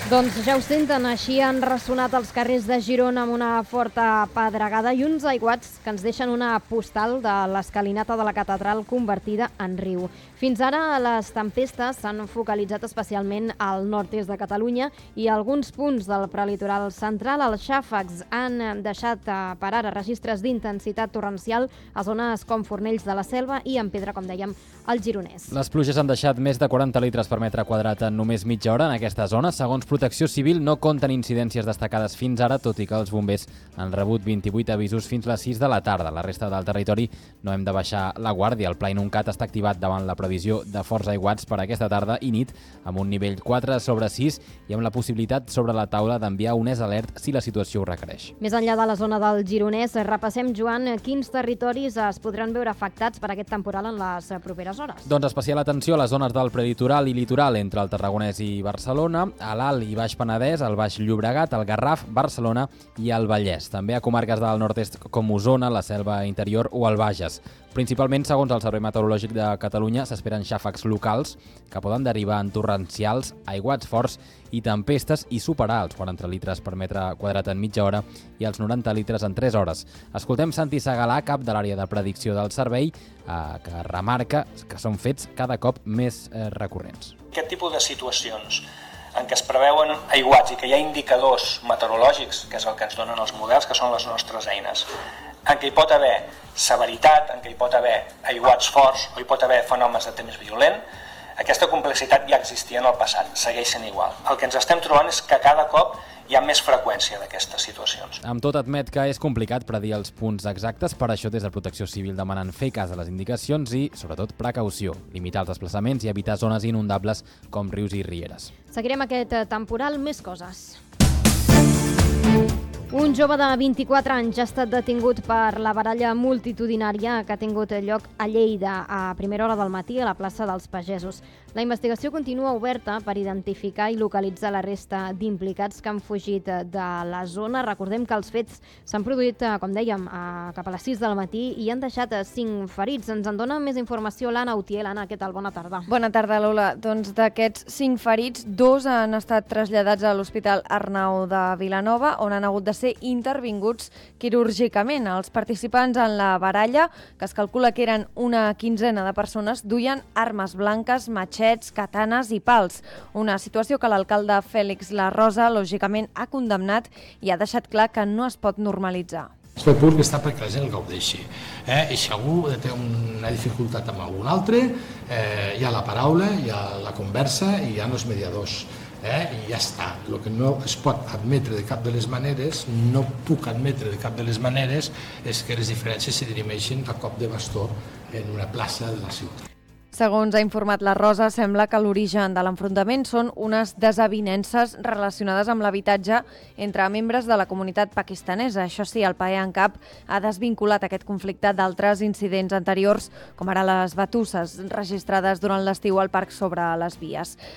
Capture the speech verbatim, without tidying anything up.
Doncs ja ho senten, així han ressonat els carrers de Girona amb una forta pedregada i uns aiguats que ens deixen una postal de l'escalinata de la catedral convertida en riu. Fins ara les tempestes s'han focalitzat especialment al nord-est de Catalunya i a alguns punts del prelitoral central. Els xàfecs han deixat per ara registres d'intensitat torrencial a zones com Fornells de la Selva i en Pedra, com dèiem, al Gironès. Les pluges han deixat més de quaranta litres per metre quadrat en només mitja hora en aquesta zona. Segons Protecció Civil, no compten incidències destacades fins ara, tot i que els bombers han rebut vint-i-vuit avisos fins les sis de la tarda. La resta del territori no hem de baixar la guàrdia. El Pla Inuncat està activat davant la previsió de forts aiguats per aquesta tarda i nit, amb un nivell quatre sobre sis i amb la possibilitat sobre la taula d'enviar un S alert si la situació ho requereix. Més enllà de la zona del Gironès, repassem, Joan, quins territoris es podran veure afectats per aquest temporal en les properes hores. Doncs especial atenció a les zones del preditoral i litoral entre el Tarragonès i Barcelona, a l'Alt i Baix Penedès, el Baix Llobregat, el Garraf, Barcelona i el Vallès. També a comarques del nord-est com Osona, la Selva Interior o el Bages. Principalment, segons el Servei Meteorològic de Catalunya, s'esperen xàfecs locals que poden derivar en torrencials, aiguats forts i tempestes i superar els quaranta litres per metre quadrat en mitja hora i els noranta litres en tres hores. Escoltem Santi Segalà, cap de l'àrea de predicció del servei, eh, que remarca que són fets cada cop més eh, recurrents. Aquest tipus de situacions en què es preveuen aiguats i que hi ha indicadors meteorològics, que és el que ens donen els models, que són les nostres eines, en què hi pot haver severitat, en què hi pot haver aiguats forts o hi pot haver fenòmens de temps violent, aquesta complexitat ja existia en el passat, segueix sent igual. El que ens estem trobant és que cada cop hi ha més freqüència d'aquestes situacions. Amb tot, admet que és complicat predir els punts exactes, per això des de Protecció Civil demanen fer cas a les indicacions i, sobretot, precaució, limitar els desplaçaments i evitar zones inundables com rius i rieres. Seguirem aquest temporal, més coses. Un jove de vint-i-quatre anys ha estat detingut per la baralla multitudinària que ha tingut lloc a Lleida a primera hora del matí a la plaça dels Pagesos. La investigació continua oberta per identificar i localitzar la resta d'implicats que han fugit de la zona. Recordem que els fets s'han produït, com dèiem, cap a les sis del matí i han deixat cinc ferits. Ens en dona més informació l'Anna Utiel. Anna, què tal? Bona tarda. Bona tarda, Lola. Doncs d'aquests cinc ferits, dos han estat traslladats a l'Hospital Arnau de Vilanova, on han hagut de ser intervinguts quirúrgicament. Els participants en la baralla, que es calcula que eren una quinzena de persones, duien armes blanques, matxets, katanes i pals. Una situació que l'alcalde Fèlix La Rosa, lògicament, ha condemnat i ha deixat clar que no es pot normalitzar. L'espai públic està perquè la gent el gaudeixi. Eh? I si algú té una dificultat amb algun altre, eh, hi ha la paraula, hi ha la conversa i hi ha els mediadors. Eh? I ja està. El que no es pot admetre de cap de les maneres, no puc admetre de cap de les maneres, és que les diferències se dirimeixin a cop de bastó en una plaça de la ciutat. Segons ha informat la Rosa, sembla que l'origen de l'enfrontament són unes desavinences relacionades amb l'habitatge entre membres de la comunitat pakistanesa. Això sí, el P A E en cap ha desvinculat aquest conflicte d'altres incidents anteriors, com ara les batusses registrades durant l'estiu al parc sobre les vies.